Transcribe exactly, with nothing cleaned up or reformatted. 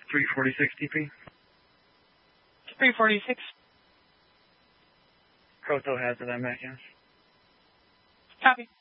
three forty-six D P. three forty-six. Proto hazard, I'm back, yes. Copy.